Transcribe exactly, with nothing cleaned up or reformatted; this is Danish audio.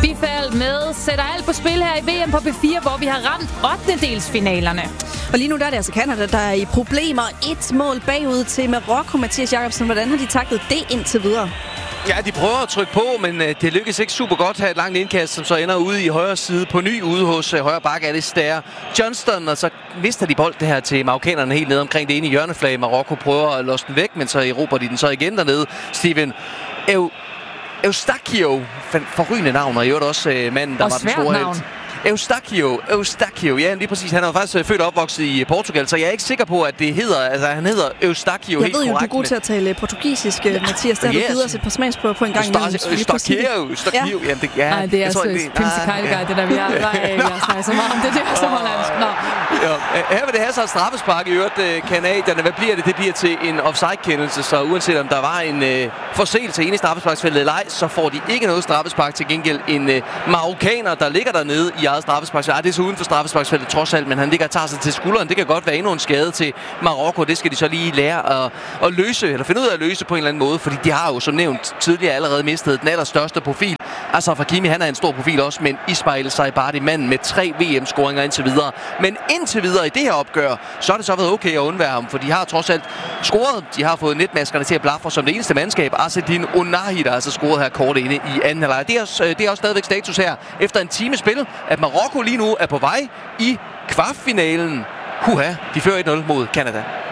Bifald med sætter alt på spil her i V M på B fire, hvor vi har ramt ottendedelsfinalerne. Og lige nu der er det altså Canada, der er i problemer. Et mål bagud til Marokko. Mathias Jacobsen, hvordan har de taklet det indtil videre? Ja, de prøver at trykke på, men øh, det lykkes ikke super godt at have et langt indkast, som så ender ude i højre side på ny ude hos øh, højre bakke Alistair Johnston, og så mister de bold det her til marokkanerne helt nede omkring det ene hjørneflag. Marokko prøver at låse den væk, men så erobrer de den så igen dernede. Steven Ew Eustachio, forrygende navn, og i øvrigt også øh, manden, der og var den store navn. helt. Eustachio, Eustachio, ja, lige præcis. Han er jo faktisk født og opvokset i Portugal, så jeg er ikke sikker på, at det hedder, altså han hedder Eustachio helt korrekt. Jeg ved jo, korrekt, du er god til at tale portugisisk, ja, Mathias. Der har yes. du givet os et par smagsprøver på en gang imellem. Eustachio, Eustachio, ja. Det, ja. Nej, det er altså Pimse Kejlegej, det der, vi har, nej, vi har snakket så meget om det, det er så hollandsk. Nå. Ja, her vil det have så et straffespark i øvrigt, kanadierne. Hvad bliver det? Det bliver til en offside-kendelse, så uanset om der var en øh, forseelse inde i straffesparksfeltet eller ej, så får de ikke noget straffespark. Til gengæld en øh, marokkaner, der ligger dernede i eget straffesparksfelt. Det er så uden for straffesparksfeltet trods alt, men han ligger og tager sig til skulderen. Det kan godt være endnu en skade til Marokko. Det skal de så lige lære at, at løse, eller finde ud af at løse på en eller anden måde, fordi de har jo som nævnt tidligere allerede mistet den allerstørste profil. Altså Hakimi, han er en stor profil også, men Ismail Saibari, manden med tre V M-scoringer indtil videre. Men indtil videre i det her opgør, så har det så været okay at undvære ham, for de har trods alt scoret. De har fået netmaskerne til at blafre som det eneste mandskab. Azzedine Ounahi, der altså scoret her kort inde i anden halvleg. Det er, også, det er også stadigvæk status her efter en time spil, at Marokko lige nu er på vej i kvartfinalen. Huha, de fører et nul mod Canada.